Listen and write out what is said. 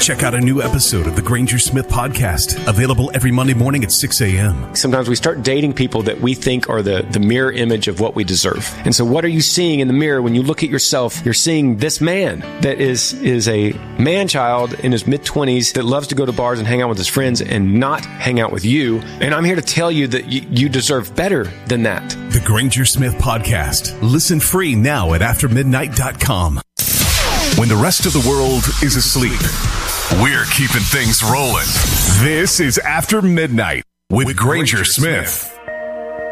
Check out a new episode of the Granger Smith Podcast, available every Monday morning at 6 a.m. Sometimes we start dating people that we think are the mirror image of what we deserve. And so what are you seeing in the mirror when you look at yourself? You're seeing this man that is a man-child in his mid-20s that loves to go to bars and hang out with his friends and not hang out with you. And I'm here to tell you that you deserve better than that. The Granger Smith Podcast. Listen free now at aftermidnight.com. When the rest of the world is asleep, we're keeping things rolling. This is After Midnight with Granger Smith.